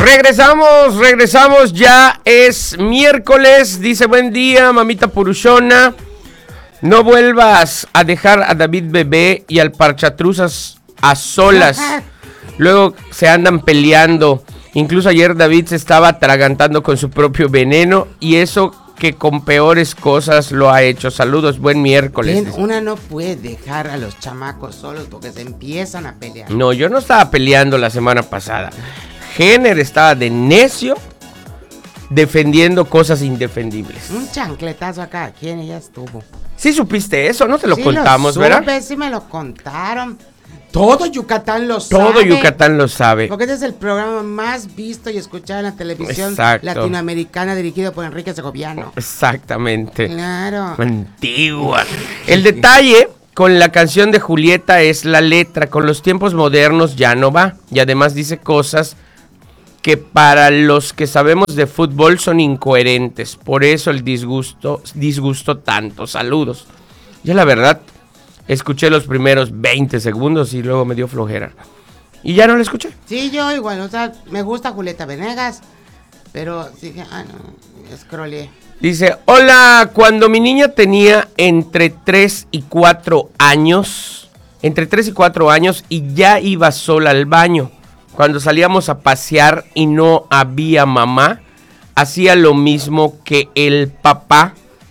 Regresamos, ya es miércoles, dice buen día, mamita Purushona, no vuelvas a dejar a David Bebé y al Parchatruzas a solas, luego se andan peleando, incluso ayer David se estaba atragantando con su propio veneno y eso que con peores cosas lo ha hecho. Saludos, buen miércoles. Una no puede dejar a los chamacos solos porque se empiezan a pelear. No, yo no estaba peleando la semana pasada. Jenner estaba de necio defendiendo cosas indefendibles. Un chancletazo a cada quien y ya estuvo. ¿Sí supiste eso? No te lo contamos, lo ¿verdad? Sí me lo contaron. Todo Yucatán lo sabe. Todo Yucatán lo sabe. Porque este es el programa más visto y escuchado en la televisión latinoamericana dirigido por Enrique Segoviano. Exactamente. Claro. Antigua. El detalle con la canción de Julieta es la letra. Con los tiempos modernos ya no va. Y además dice cosas que para los que sabemos de fútbol son incoherentes. Por eso el disgusto tanto. Saludos. Ya la verdad, escuché los primeros 20 segundos y luego me dio flojera. Y ya no la escuché. Sí, yo igual, o sea, me gusta Julieta Venegas, pero dije, no, scrollé. Dice, hola, cuando mi niña tenía entre 3 y 4 años, y ya iba sola al baño. Cuando salíamos a pasear y no había mamá, hacía lo mismo que el papá,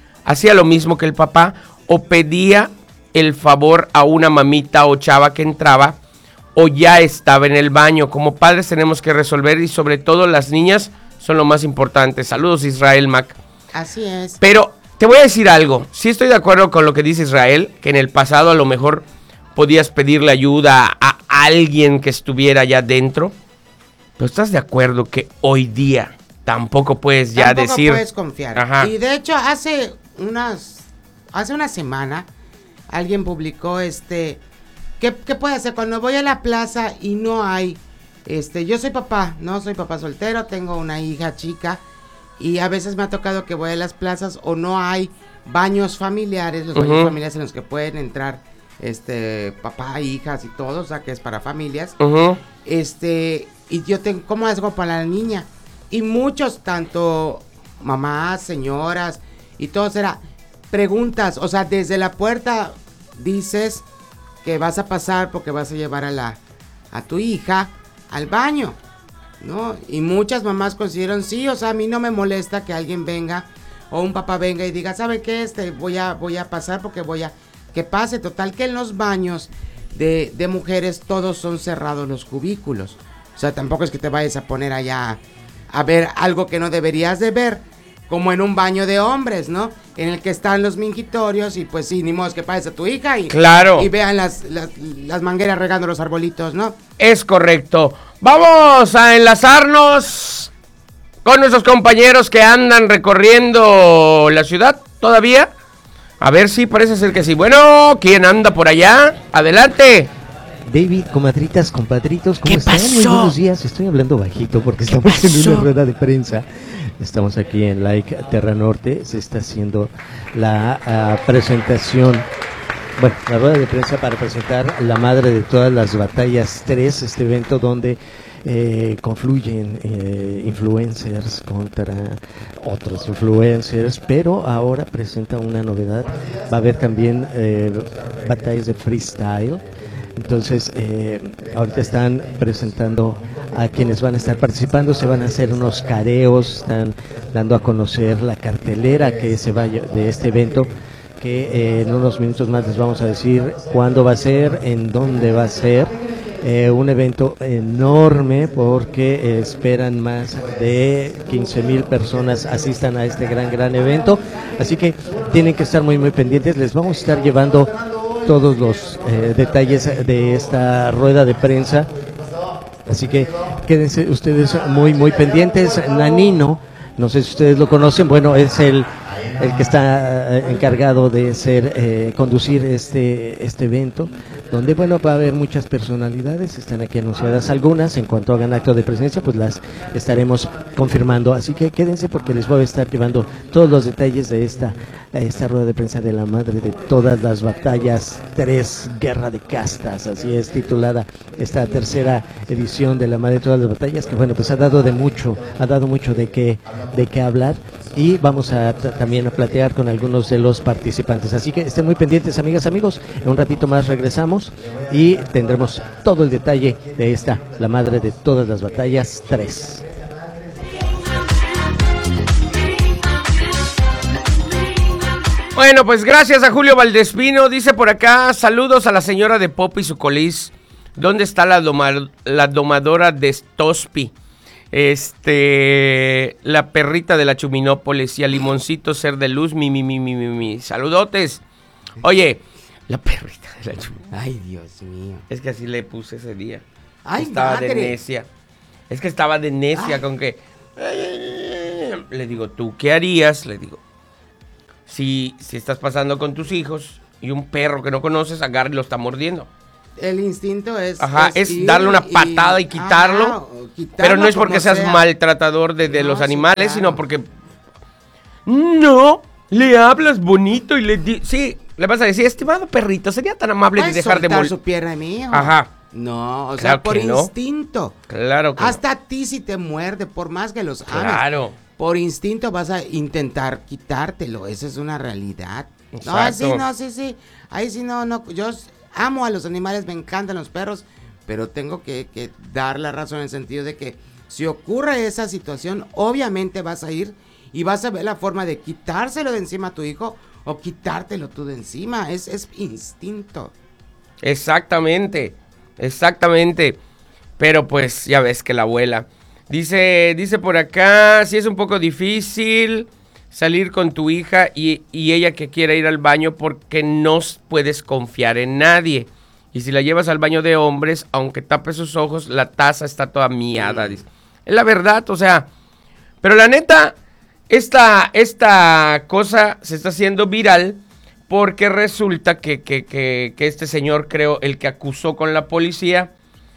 o pedía el favor a una mamita o chava que entraba o ya estaba en el baño. Como padres tenemos que resolver y sobre todo las niñas son lo más importante. Saludos, Israel Mac. Así es. Pero te voy a decir algo, sí estoy de acuerdo con lo que dice Israel, que en el pasado a lo mejor podías pedirle ayuda a alguien que estuviera allá dentro, pero ¿estás de acuerdo que hoy día tampoco puedes ya decir? Tampoco puedes confiar. Ajá. Y de hecho hace una semana alguien publicó ¿qué puede hacer cuando voy a la plaza y no hay, yo soy papá, no soy papá soltero, tengo una hija chica y a veces me ha tocado que voy a las plazas o no hay baños familiares, los baños familiares en los que pueden entrar papá, hijas y todo, o sea que es para familias, y yo tengo, ¿cómo hago para la niña? Y muchos, tanto mamás, señoras y todos era preguntas, o sea, desde la puerta dices que vas a pasar porque vas a llevar a tu hija al baño, ¿no? Y muchas mamás consideran, sí, o sea, a mí no me molesta que alguien venga o un papá venga y diga, ¿sabe qué? Voy a pasar porque que pase. Total que en los baños de mujeres todos son cerrados los cubículos. O sea, tampoco es que te vayas a poner allá a ver algo que no deberías de ver, como en un baño de hombres, ¿no? En el que están los mingitorios y pues sí, ni modo que pases a tu hija y, claro, y vean las mangueras regando los arbolitos, ¿no? Es correcto. Vamos a enlazarnos con nuestros compañeros que andan recorriendo la ciudad todavía. A ver si parece ser que sí. Bueno, ¿quién anda por allá? Adelante. David, comadritas, compadritos, ¿cómo están? Pasó? Muy buenos días. Estoy hablando bajito porque estamos en una rueda de prensa. Estamos aquí en Like Terra Norte. Se está haciendo la presentación, bueno, la rueda de prensa para presentar La Madre de Todas las Batallas 3, este evento donde confluyen influencers contra otros influencers, pero ahora presenta una novedad. Va a haber también batallas de freestyle. Entonces, ahorita están presentando a quienes van a estar participando, se van a hacer unos careos, están dando a conocer la cartelera que se va de este evento, que en unos minutos más les vamos a decir cuándo va a ser, en dónde va a ser. Un evento enorme porque esperan más de 15,000 personas asistan a este gran evento, así que tienen que estar muy pendientes. Les vamos a estar llevando todos los detalles de esta rueda de prensa, así que quédense ustedes muy pendientes. Nanino, no sé si ustedes lo conocen, bueno, es el que está encargado de conducir este evento, donde, bueno, va a haber muchas personalidades, están aquí anunciadas algunas, en cuanto hagan acto de presencia, pues las estaremos confirmando, así que quédense porque les voy a estar llevando todos los detalles de esta rueda de prensa de la madre de todas las batallas 3, Guerra de Castas, así es titulada esta tercera edición de la madre de todas las batallas, que bueno, pues ha dado mucho de qué hablar, y vamos a también a platear con algunos de los participantes, así que estén muy pendientes, amigas, amigos. En un ratito más regresamos y tendremos todo el detalle de esta, la madre de todas las batallas 3. Bueno, pues gracias a Julio Valdespino. Dice por acá, saludos a la señora de Pop y su colis. ¿Dónde está la domadora de Stospi? La perrita de la Chuminópolis y a Limoncito Ser de Luz, mi. Saludotes. Oye, la perrita de la Chuminópolis. Ay, Dios mío. Es que así le puse ese día. Ay, estaba madre. de necia. Es que estaba de necia con que... Le digo, ¿tú qué harías? Le digo, si estás pasando con tus hijos y un perro que no conoces agarra y lo está mordiendo. El instinto es... Ajá, es darle una patada y quitarlo. Pero no es porque seas maltratador de los animales, claro. Sino porque... No, le hablas bonito y sí, le vas a decir, estimado perrito, sería tan amable de dejar de molestar su pierna de mi hijo. Ajá. No, o Claro sea, por que no. instinto. Claro que Hasta a ti si te muerde, por más que los ames. Claro. Por instinto vas a intentar quitártelo, esa es una realidad. Exacto. Sí. Ahí sí no. Yo amo a los animales, me encantan los perros, pero tengo que dar la razón en el sentido de que si ocurre esa situación, obviamente vas a ir y vas a ver la forma de quitárselo de encima a tu hijo o quitártelo tú de encima. Es instinto. Exactamente. Pero pues ya ves que la abuela. Dice por acá, si es un poco difícil salir con tu hija y ella que quiera ir al baño porque no puedes confiar en nadie. Y si la llevas al baño de hombres, aunque tape sus ojos, la taza está toda miada. Dice. Es la verdad, o sea, pero la neta, esta cosa se está haciendo viral porque resulta que este señor, creo, el que acusó con la policía,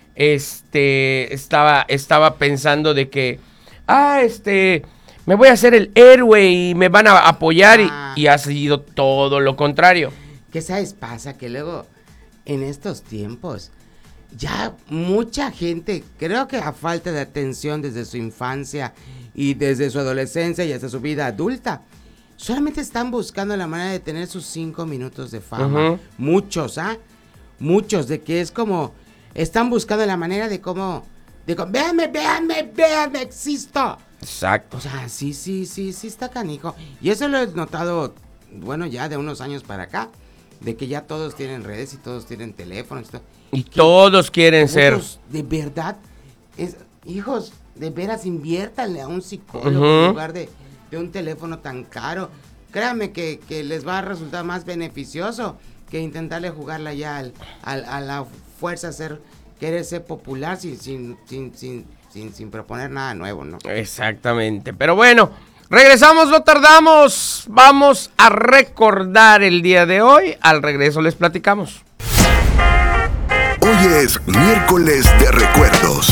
estaba pensando de que, me voy a hacer el héroe y me van a apoyar y ha sido todo lo contrario. ¿Qué sabes pasa? Que luego, en estos tiempos, ya mucha gente, creo que a falta de atención desde su infancia y desde su adolescencia y hasta su vida adulta, solamente están buscando la manera de tener sus 5 minutos de fama. Uh-huh. Muchos, muchos, de que es como, están buscando la manera de cómo, véanme, existo. Exacto. O sea, sí está canijo. Y eso lo he notado, bueno, ya de unos años para acá, de que ya todos tienen redes y todos tienen teléfonos. Y todos quieren ser. De verdad, hijos, de veras inviértanle a un psicólogo en lugar de un teléfono tan caro. Créanme que les va a resultar más beneficioso que intentarle jugarla ya a la fuerza, querer ser popular sin proponer nada nuevo, ¿no? Exactamente. Pero bueno, regresamos, no tardamos. Vamos a recordar el día de hoy. Al regreso les platicamos. Hoy es miércoles de recuerdos.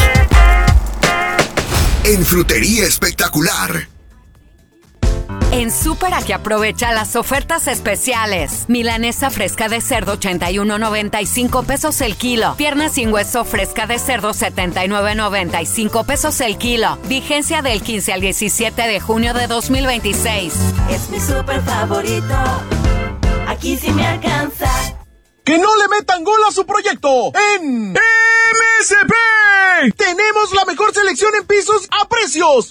En Frutería Espectacular. En Super Aquí aprovecha las ofertas especiales. Milanesa fresca de cerdo 81.95 pesos el kilo. Pierna sin hueso fresca de cerdo 79.95 pesos el kilo. Vigencia del 15 al 17 de junio de 2026. Es mi super favorito. Aquí sí me alcanza. ¡Que no le metan gol a su proyecto! ¡En MSP! ¡Tenemos la mejor selección en pisos a precios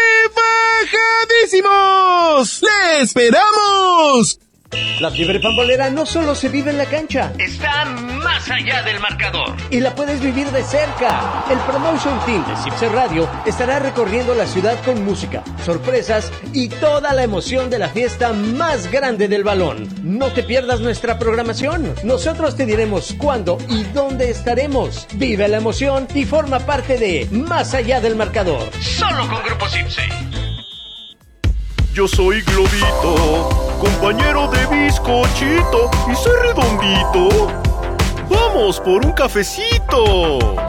rebajadísimos! ¡Le esperamos! La fiebre pambolera no solo se vive en la cancha, está más allá del marcador. y la puedes vivir de cerca. El Promotion Team de Cipse Radio estará recorriendo la ciudad con música, sorpresas y toda la emoción de la fiesta más grande del balón. No te pierdas nuestra programación. Nosotros te diremos cuándo y dónde estaremos. Vive la emoción y forma parte de Más allá del marcador. Solo con Grupo Cipse. Yo soy Globito, compañero de bizcochito, y soy redondito. ¡Vamos por un cafecito!